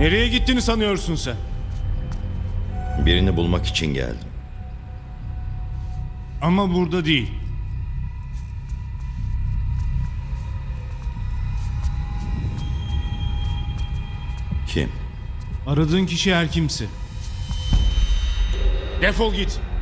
Nereye gittiğini sanıyorsun sen? Birini bulmak için geldim. Ama burada değil. Kim? Aradığın kişi her kimse. Defol git.